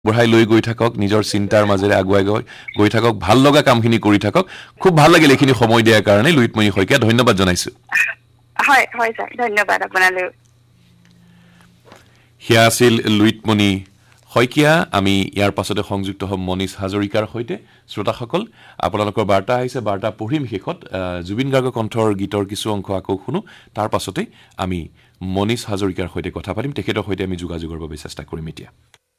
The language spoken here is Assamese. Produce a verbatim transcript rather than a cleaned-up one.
বঢ়াই লৈ গৈ থাকক নিজৰ চিন্তাৰ মাজেৰে আগুৱাই গৈ গৈ থাকক ভাল লগা কামখিনি কৰি থাকক খুব ভাল লাগিল এইখিনি সময় দিয়াৰ কাৰণে লুইতমণি শইকীয়া ধন্যবাদ জনাইছো হয় হয় স্যাৰ ধন্যবাদ আপোনালৈ হিয়া আছিল লুইতমণি শইকীয়া আমি ইয়াৰ পাছতে সংযুক্ত হম মনীষ হাজৰিকাৰ সৈতে শ্ৰোতাসকল আপোনালোকৰ বাৰ্তা আহিছে বাৰ্তা পঢ়িম শেষত জুবিন গাৰ্গৰ কণ্ঠৰ গীতৰ কিছু অংশ আকৌ শুনো তাৰ পাছতে আমি মনীষ হাজৰিকাৰ সৈতে কথা পাতিম তেখেতৰ সৈতে আমি যোগাযোগৰ বাবে চেষ্টা কৰিম এতিয়া